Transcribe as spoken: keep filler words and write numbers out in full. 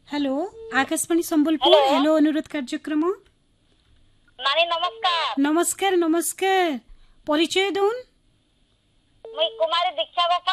hello Akashvani Sambalpur hello अनुरोध कार्यक्रम नानी नमस्कार नमस्कार नमस्कार परिचय दौन मुई कुमारी दीक्षा बापा